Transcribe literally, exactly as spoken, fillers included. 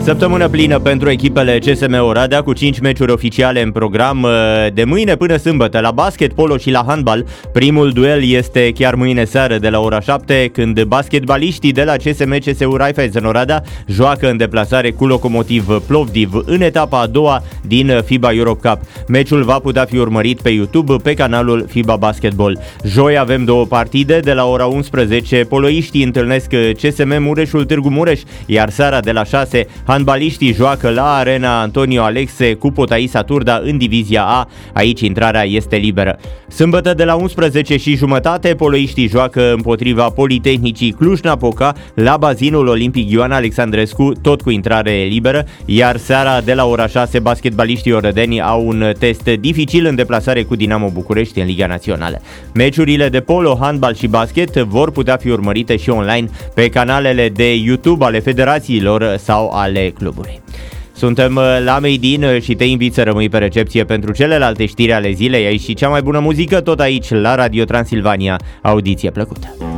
Săptămână plină pentru echipele C S M Oradea cu cinci meciuri oficiale în program de mâine până sâmbătă. La basket, polo și la handbal, primul duel este chiar mâine seară de la ora șapte, când basketbaliștii de la C S M C S U Raiffeisen Oradea joacă în deplasare cu Locomotiv Plovdiv în etapa a doua din FIBA Europe Cup. Meciul va putea fi urmărit pe YouTube pe canalul FIBA Basketball. Joi avem două partide, de la ora unsprezece poloiștii întâlnesc C S M Mureșul Târgu Mureș, iar seara de la șase handbaliștii joacă la Arena Antonio Alexe cu Potaisa Turda în divizia A. Aici intrarea este liberă. Sâmbătă de la unsprezece și jumătate poloiștii joacă împotriva Politehnicii Cluj-Napoca la bazinul olimpic Ioan Alexandrescu, tot cu intrare liberă, iar seara de la ora șase basketbaliștii orădeni au un test dificil în deplasare cu Dinamo București în Liga Națională. Meciurile de polo, handbal și basket vor putea fi urmărite și online pe canalele de YouTube ale federațiilor sau ale clubului. Suntem la Made in și te invit să rămâi pe recepție pentru celelalte știri ale zilei. Ai și cea mai bună muzică tot aici la Radio Transilvania. Audiție plăcută!